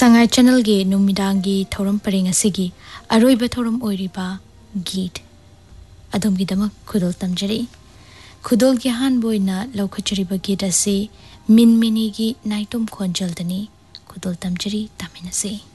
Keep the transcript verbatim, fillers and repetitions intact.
Sangai channel ge numidangi thoram paring asigi aroiba thoram oiriba git adom gidama khudol tamjari khudol gi han boina laukhachariba git ase min mini gi naitum khonjal dani khudol tamjari taminase.